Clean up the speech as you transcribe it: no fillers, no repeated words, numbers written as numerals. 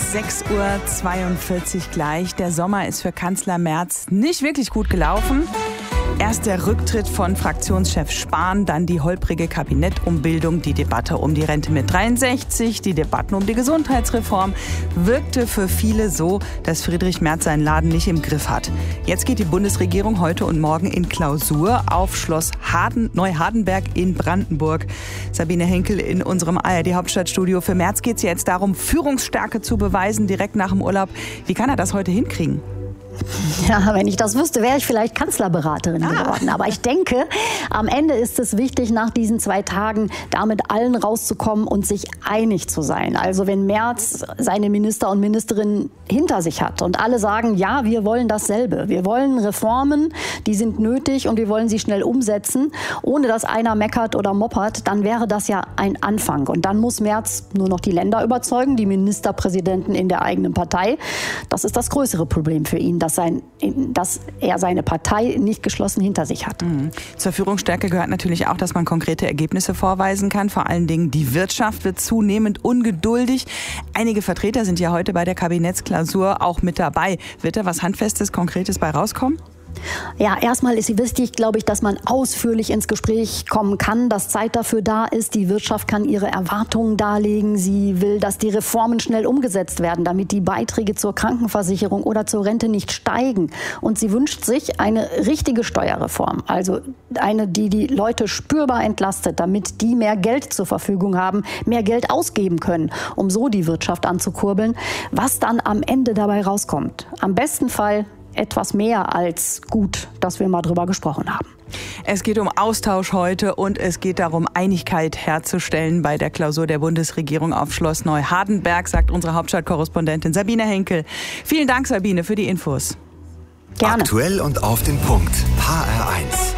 6:42 Uhr gleich. Der Sommer ist für Kanzler Merz nicht wirklich gut gelaufen. Erst der Rücktritt von Fraktionschef Spahn, dann die holprige Kabinettumbildung, die Debatte um die Rente mit 63, die Debatten um die Gesundheitsreform. Wirkte für viele so, dass Friedrich Merz seinen Laden nicht im Griff hat. Jetzt geht die Bundesregierung heute und morgen in Klausur auf Schloss Neuhardenberg in Brandenburg. Sabine Henkel in unserem ARD-Hauptstadtstudio. Für Merz geht es jetzt darum, Führungsstärke zu beweisen, direkt nach dem Urlaub. Wie kann er das heute hinkriegen? Ja, wenn ich das wüsste, wäre ich vielleicht Kanzlerberaterin geworden. Aber ich denke, am Ende ist es wichtig, nach diesen 2 Tagen da mit allen rauszukommen und sich einig zu sein. Also wenn Merz seine Minister und Ministerinnen hinter sich hat und alle sagen, ja, wir wollen dasselbe. Wir wollen Reformen, die sind nötig und wir wollen sie schnell umsetzen, ohne dass einer meckert oder moppert, dann wäre das ja ein Anfang. Und dann muss Merz nur noch die Länder überzeugen, die Ministerpräsidenten in der eigenen Partei. Das ist das größere Problem für ihn, dass er seine Partei nicht geschlossen hinter sich hat. Zur Führungsstärke gehört natürlich auch, dass man konkrete Ergebnisse vorweisen kann. Vor allen Dingen die Wirtschaft wird zunehmend ungeduldig. Einige Vertreter sind ja heute bei der Kabinettsklausur auch mit dabei. Wird da was Handfestes, Konkretes bei rauskommen? Ja, erstmal ist es wichtig, glaube ich, dass man ausführlich ins Gespräch kommen kann, dass Zeit dafür da ist. Die Wirtschaft kann ihre Erwartungen darlegen. Sie will, dass die Reformen schnell umgesetzt werden, damit die Beiträge zur Krankenversicherung oder zur Rente nicht steigen. Und sie wünscht sich eine richtige Steuerreform, also eine, die die Leute spürbar entlastet, damit die mehr Geld zur Verfügung haben, mehr Geld ausgeben können, um so die Wirtschaft anzukurbeln. Was dann am Ende dabei rauskommt, am besten Fall etwas mehr als gut, dass wir mal drüber gesprochen haben. Es geht um Austausch heute und es geht darum, Einigkeit herzustellen bei der Klausur der Bundesregierung auf Schloss Neuhardenberg, sagt unsere Hauptstadtkorrespondentin Sabine Henkel. Vielen Dank, Sabine, für die Infos. Gerne. Aktuell und auf den Punkt. HR1.